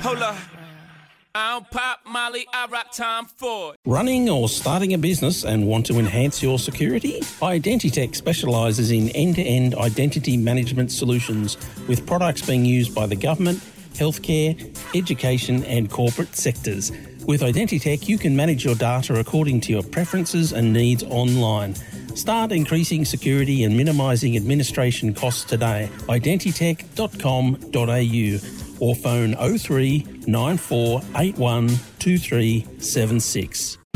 Hold up. I don't pop Molly, I rock Tom Ford. Running or starting a business and want to enhance your security? Identitech specialises in end-to-end identity management solutions with products being used by the government, healthcare, education and corporate sectors. With Identitech, you can manage your data according to your preferences and needs online. Start increasing security and minimising administration costs today. Identitech.com.au or phone 03 9481 2376.